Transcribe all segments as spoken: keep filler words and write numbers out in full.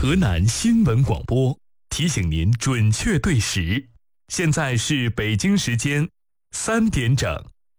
河南新闻广播提醒您准确对时，现在是北京时间三点整。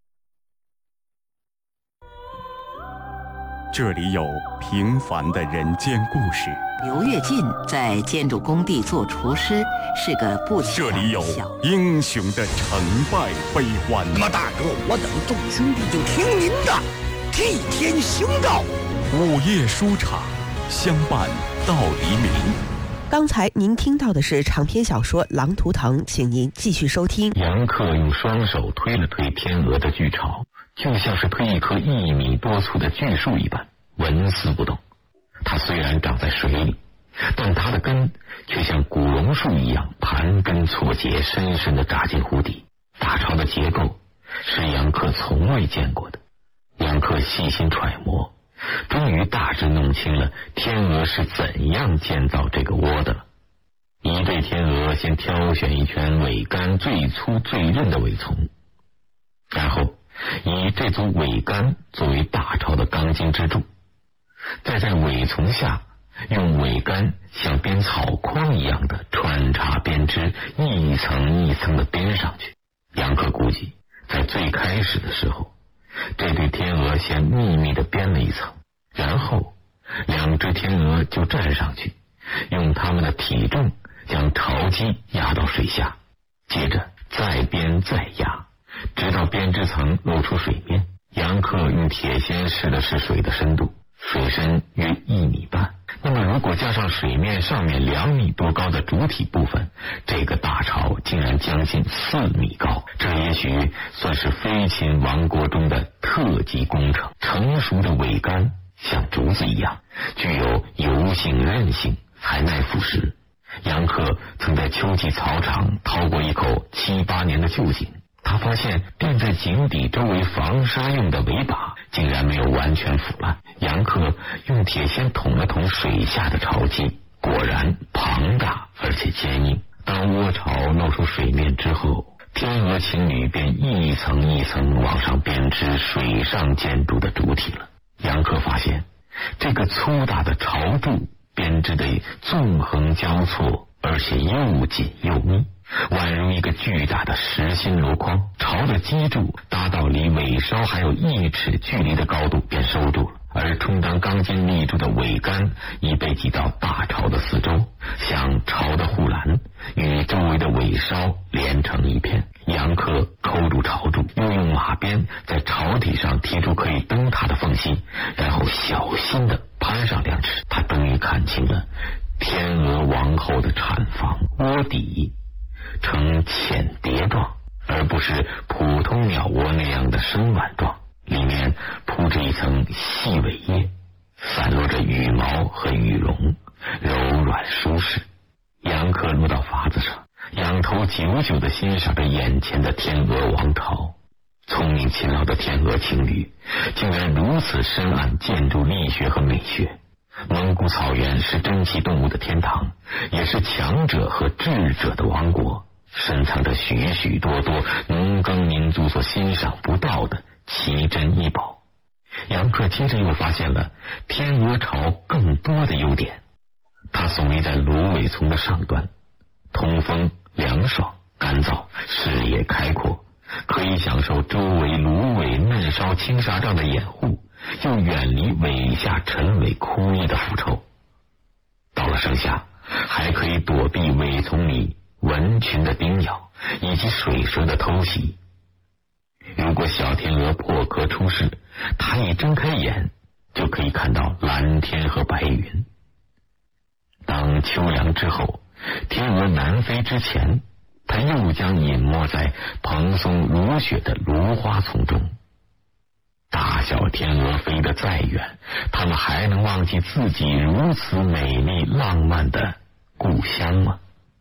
这里有平凡的人间故事。 刘跃进在建筑工地做厨师，是个不起眼的这里有英雄的成败悲欢。 那么大哥，我等众兄弟就听您的，替天行道。 午夜书场，相伴到黎明。 刚才您听到的是长篇小说《狼图腾》，请您继续收听。 杨克用双手推了推天鹅的巨巢，就像是推一棵一米多粗的巨树一般，纹丝不动。它虽然长在水里，但它的根却像古榕树一样盘根错节，深深地扎进湖底。大巢的结构是杨克从未见过的。杨克细心揣摩，终于大致弄清了天鹅是怎样建造这个窝的了。一对天鹅先挑选一圈尾杆最粗最韧的尾丛，然后以这组尾杆作为大巢的钢筋支柱，再在尾丛下用尾杆像编草筐一样的穿插编织，一层一层的编上去。杨克估计在最开始的时候，这对天鹅先秘密地编了一层，然后两只天鹅就站上去，用它们的体重将巢基压到水下，接着再编再压，直到编织层露出水面。杨克用铁锨试了试水的深度，水深约一米半。那么如果加上水面上面两米多高的主体部分，这个大巢竟然将近四米高。这也许算是飞禽王国中的特级工程。成熟的尾杆像竹子一样，具有油性韧性，还耐腐蚀。杨克曾在秋季草场掏过一口七八年的旧井，他发现垫在井底周围防沙用的尾把竟然没有完全腐烂。杨克用铁锨捅了捅水下的巢基，果然庞大而且坚硬。当窝巢露出水面之后，天鹅情侣便一层一层往上编织水上建筑的主体了。杨克发现这个粗大的巢柱编织的纵横交错，而且又紧又密，宛如一个巨大的实心箩筐。巢的基柱搭到离尾梢还有一尺距离的高度便收住了，而充当钢筋立柱的尾杆已被挤到大巢的四周，像巢的护栏，与周围的尾梢连成一片。杨克扣住巢柱，又用马鞭在巢体上踢出可以蹬踏的缝隙，然后小心地攀上两尺。他终于看清了天鹅王后的产房，窝底呈浅碟状，而不是普通鸟窝那样的深碗状，里面铺着一层细尾叶，散落着羽毛和羽绒，柔软舒适。杨克落到筏子上，仰头久久地欣赏着眼前的天鹅王朝。聪明勤劳的天鹅情侣竟然如此深谙建筑力学和美学。蒙古草原是珍奇动物的天堂，也是强者和智者的王国，深藏着许许多多农耕民族所欣赏不到的奇珍异宝。杨克接着又发现了天鹅巢更多的优点。它耸立在芦苇丛的上端，通风凉爽干燥，视野开阔，可以享受周围芦苇嫩梢青纱帐的掩护，又远离尾下沉尾枯叶的腐臭。到了盛夏，还可以躲避尾丛里蚊群的叮咬以及水蛇的偷袭。如果小天鹅破壳出世，它一睁开眼就可以看到蓝天和白云。当秋凉之后，天鹅南飞之前，它又将隐没在蓬松如雪的芦花丛中。大小天鹅飞得再远，它们还能忘记自己如此美丽浪漫的故乡吗？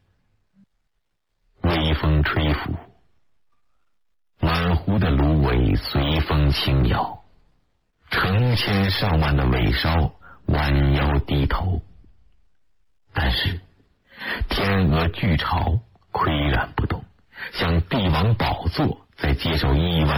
微风吹拂，满湖的芦苇随风轻摇，成千上万的尾梢弯腰低头。但是天鹅巨巢岿然不动，像帝王宝座在接受亿万